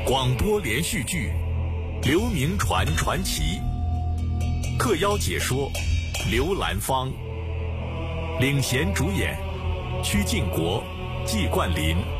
广播连续剧《刘铭传传奇》，特邀解说刘兰芳，领衔主演曲靖国、季冠霖。